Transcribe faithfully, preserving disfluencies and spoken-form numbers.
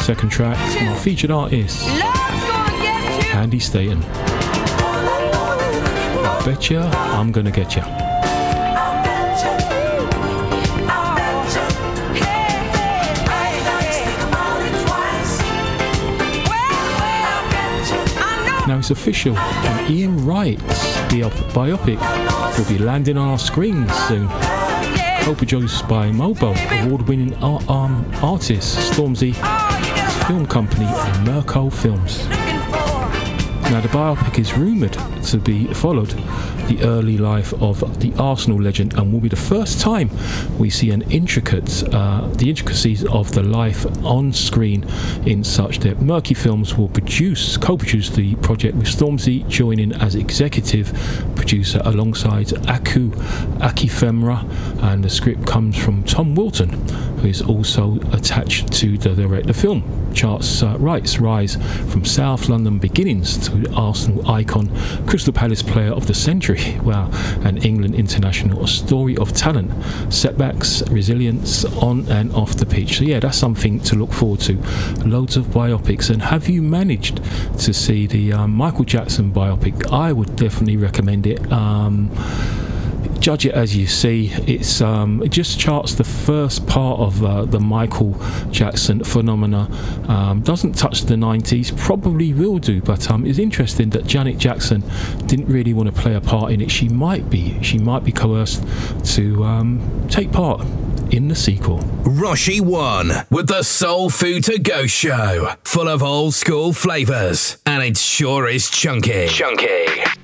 second track from our featured artist, Andy Staton. I betcha I'm gonna get ya. Now it's official, and Ian Wright's biopic will be landing on our screens soon. Co-produced by Mobo, award-winning art, um, artist Stormzy, film company Merco Films. Now the biopic is rumoured to be followed the early life of the Arsenal legend, and will be the first time we see an intricate, uh, the intricacies of the life on screen in such depth. Merco Films will produce, co-produce the project with Stormzy joining as executive producer alongside Aku Akifemra, and the script comes from Tom Wilton, who is also attached to the direct the film. Charts uh, Wright's rise from South London beginnings to Arsenal icon, Crystal Palace player of the century, wow, and England international, a story of talent, setbacks, resilience on and off the pitch. So yeah, that's something to look forward to. Loads of biopics. And have you managed to see the um, Michael Jackson biopic? I would definitely recommend it. Um, Judge it as you see. It's um, it just charts the first part of uh, the Michael Jackson phenomena. Um, doesn't touch the nineties, probably will do, but um, it's interesting that Janet Jackson didn't really want to play a part in it. She might be, she might be coerced to um, take part in the sequel. Roshi One with the Soul Food to Go show, full of old school flavours, and it sure is chunky. Chunky.